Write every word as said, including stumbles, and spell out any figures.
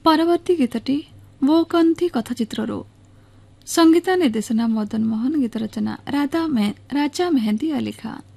ପରବର୍ତ୍ତୀ ଗୀତଟି वो कन्थी କଥାଚିତ୍ରରୁ संगीत निर्देशना मदन मोहन, गीत रचना राधा राजा मेहंदी अली खान।